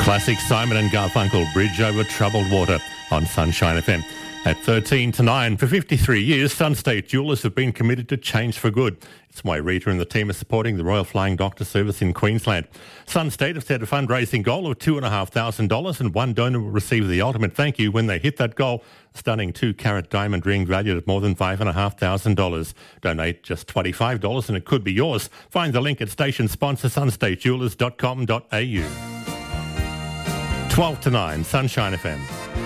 Classic Simon and Garfunkel, Bridge Over Troubled Water on Sunshine FM. At 13 to 9, for 53 years, Sunstate Jewellers have been committed to change for good. It's why Rita and the team are supporting the Royal Flying Doctor Service in Queensland. Sunstate have set a fundraising goal of $2,500 and one donor will receive the ultimate thank you when they hit that goal. A stunning 2-carat diamond ring valued at more than $5,500. Donate just $25 and it could be yours. Find the link at station sponsor sunstatejewellers.com.au. 12 to 9, Sunshine FM.